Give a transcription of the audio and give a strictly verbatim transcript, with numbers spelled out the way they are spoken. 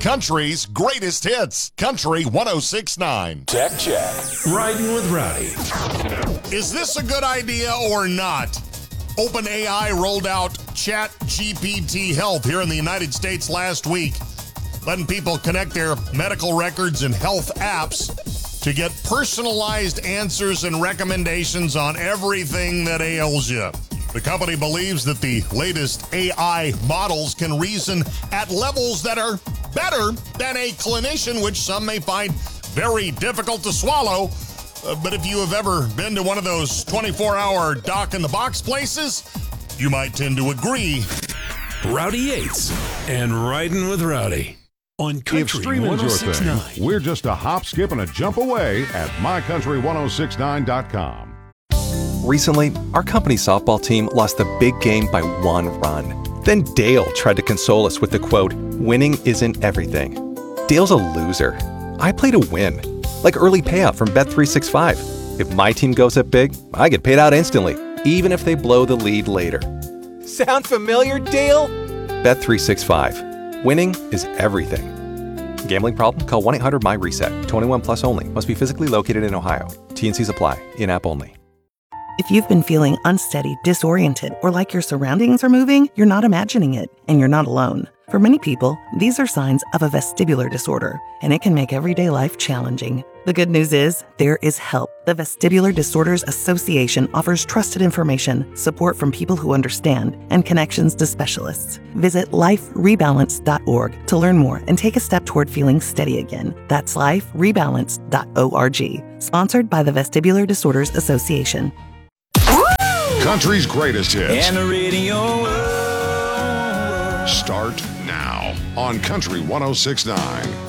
Country's greatest hits. Country one oh six point nine. Tech Check. Riding with Rowdy. Is this a good idea or not? OpenAI rolled out ChatGPT Health here in the United States last week, letting people connect their medical records and health apps to get personalized answers and recommendations on everything that ails you. The company believes that the latest A I models can reason at levels that are better than a clinician, which some may find very difficult to swallow. Uh, but if you have ever been to one of those twenty-four hour doc-in-the-box places, you might tend to agree. Rowdy Yates and Riding with Rowdy on Country If streaming's your thing, we're just a hop, skip, and a jump away at my country ten sixty-nine dot com. Recently, our company softball team lost the big game by one run. Then Dale tried to console us with the quote, "Winning isn't everything." Dale's a loser. I play to win. Like early payout from Bet three sixty-five. If my team goes up big, I get paid out instantly, even if they blow the lead later. Sound familiar, Dale? Bet three sixty-five. Winning is everything. Gambling problem? Call one eight hundred my reset. twenty-one plus only. Must be physically located in Ohio. T and Cs apply. In-app only. If you've been feeling unsteady, disoriented, or like your surroundings are moving, you're not imagining it, and you're not alone. For many people, these are signs of a vestibular disorder, and it can make everyday life challenging. The good news is, there is help. The Vestibular Disorders Association offers trusted information, support from people who understand, and connections to specialists. Visit life rebalance dot org to learn more and take a step toward feeling steady again. That's life rebalance dot org. Sponsored by the Vestibular Disorders Association. Country's greatest hits. And the radio. Start now on Country ten sixty-nine.